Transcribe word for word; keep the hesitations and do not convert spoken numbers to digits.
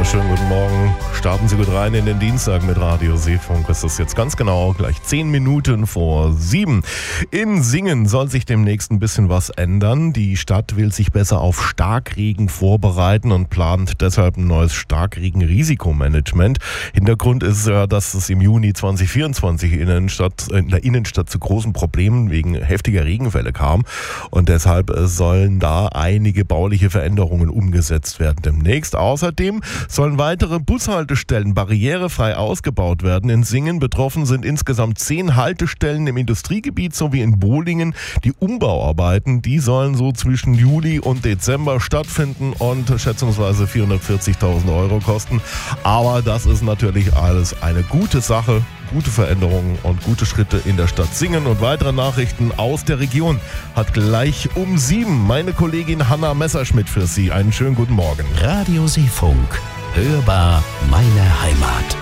wunderschönen guten Morgen. Starten Sie gut rein in den Dienstag mit Radio Seefunk. Es ist jetzt ganz genau gleich zehn Minuten vor sieben. In Singen soll sich demnächst ein bisschen was ändern. Die Stadt will sich besser auf Starkregen vorbereiten und plant deshalb ein neues Starkregen-Risikomanagement. Hintergrund ist ja, dass es im Juni zwanzig vierundzwanzig in der Innenstadt, in der Innenstadt zu großen Problemen wegen heftiger Regenfälle kam. Und deshalb sollen da einige bauliche Veränderungen umgesetzt werden demnächst. Außerdem sollen weitere Bushaltestellen barrierefrei ausgebaut werden. In Singen betroffen sind insgesamt zehn Haltestellen im Industriegebiet sowie in Bohlingen. Die Umbauarbeiten, die sollen so zwischen Juli und Dezember stattfinden und schätzungsweise vierhundertvierzigtausend Euro kosten. Aber das ist natürlich alles eine gute Sache, gute Veränderungen und gute Schritte in der Stadt Singen. Und weitere Nachrichten aus der Region hat gleich um sieben meine Kollegin Hanna Messerschmidt für Sie. Einen schönen guten Morgen. Radio Seefunk. Hörbar meine Heimat.